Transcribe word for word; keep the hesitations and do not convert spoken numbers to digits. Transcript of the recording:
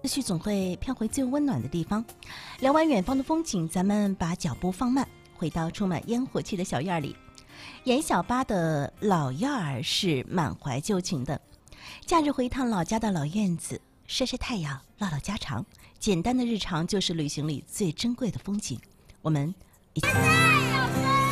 思绪总会飘回最温暖的地方。聊完远方的风景，咱们把脚步放慢，回到充满烟火气的小院里。严小八的老院儿是满怀旧情的，假日回一趟老家的老院子，晒晒太阳，唠唠家常，简单的日常就是旅行里最珍贵的风景。我们一起。